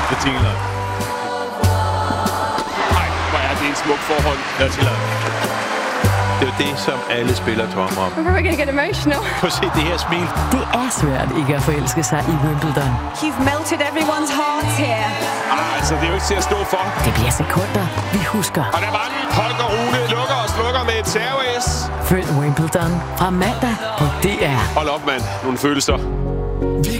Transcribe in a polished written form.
betingelser. Nej, hvor er det en smuk forhold. Jeg tillader. Det er jo det, som alle spillere drømmer om. I'm probably gonna get emotional. Prøv at se det her smil. Det er svært ikke at forelske sig i Wimbledon. You've melted everyone's hearts here. Altså, det er jo ikke til at stå for. Det bliver sekunder, vi husker. Og der var den. Holger Rune lukker og slukker med et serveræs. Følg Wimbledon fra mandag på DR. Hold op, mand. Nogle følelser. Vi